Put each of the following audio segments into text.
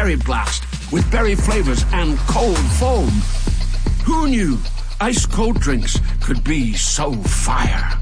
Berry Blast with berry flavors and cold foam. Who knew ice-cold drinks could be so fire?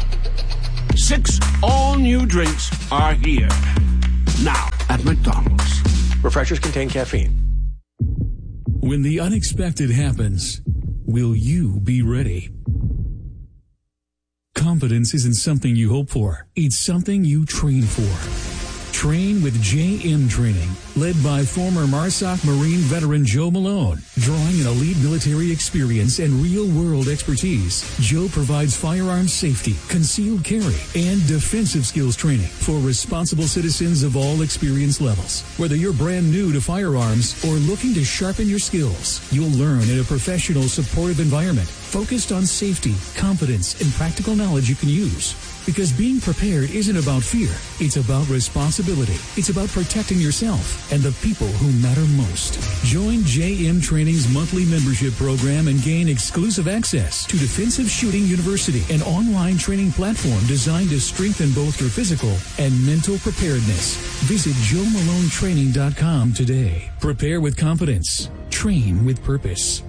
6 all-new drinks are here. Now at McDonald's. Refreshers contain caffeine. When the unexpected happens, will you be ready? Confidence isn't something you hope for. It's something you train for. Train with JM Training, led by former MARSOC Marine veteran Joe Malone. Drawing an elite military experience and real-world expertise, Joe provides firearms safety, concealed carry, and defensive skills training for responsible citizens of all experience levels. Whether you're brand new to firearms or looking to sharpen your skills, you'll learn in a professional, supportive environment focused on safety, confidence, and practical knowledge you can use. Because being prepared isn't about fear. It's about responsibility. It's about protecting yourself and the people who matter most. Join JM Training's monthly membership program and gain exclusive access to Defensive Shooting University, an online training platform designed to strengthen both your physical and mental preparedness. Visit JoeMaloneTraining.com today. Prepare with confidence. Train with purpose.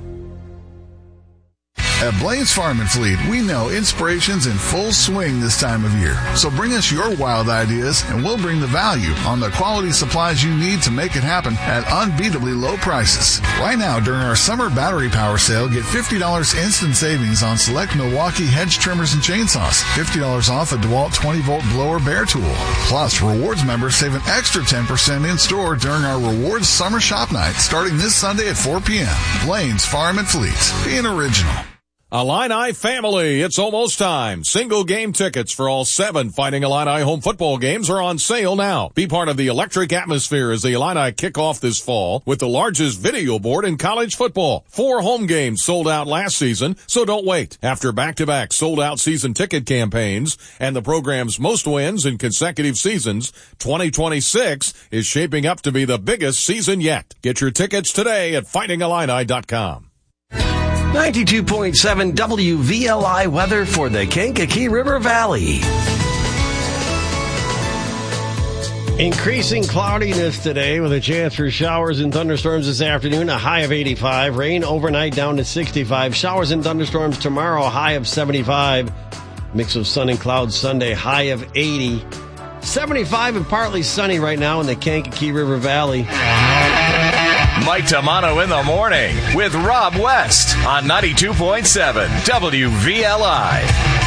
At Blaine's Farm and Fleet, we know inspiration's in full swing this time of year. So bring us your wild ideas and we'll bring the value on the quality supplies you need to make it happen at unbeatably low prices. Right now, during our summer battery power sale, get $50 instant savings on select Milwaukee hedge trimmers and chainsaws. $50 off a DeWalt 20-volt blower bear tool. Plus, rewards members save an extra 10% in store during our rewards summer shop night starting this Sunday at 4 p.m. Blaine's Farm and Fleet. Being original. Illini family, it's almost time. Single game tickets for all 7 Fighting Illini home football games are on sale now. Be part of the electric atmosphere as the Illini kick off this fall with the largest video board in college football. 4 home games sold out last season, so don't wait. After back-to-back sold-out season ticket campaigns and the program's most wins in consecutive seasons, 2026 is shaping up to be the biggest season yet. Get your tickets today at fightingillini.com. 92.7 WVLI weather for the Kankakee River Valley. Increasing cloudiness today with a chance for showers and thunderstorms this afternoon, a high of 85. Rain overnight down to 65. Showers and thunderstorms tomorrow, a high of 75. Mix of sun and clouds Sunday, high of 80. 75 and partly sunny right now in the Kankakee River Valley. Mike Tamano in the morning with Rob West on 92.7 WVLI.